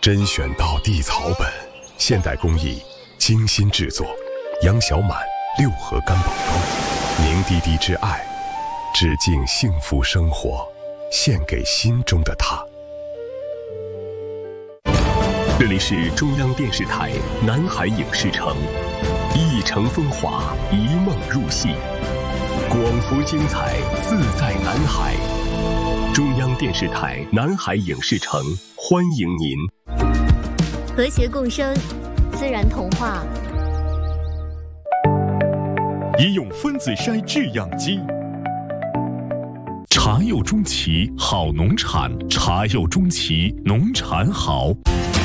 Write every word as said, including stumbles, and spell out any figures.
甄选到地草本，现代工艺，精心制作。杨小满六合干宝膏，凝滴滴之爱，致敬幸福生活，献给心中的他。这里是中央电视台南海影视城，一城风华，一梦入戏，广福精彩，自在南海。中央电视台南海影视城欢迎您。 和谐共生，自然童话。 医用分子筛制氧机。茶釉中旗好农产，茶釉中旗农产好。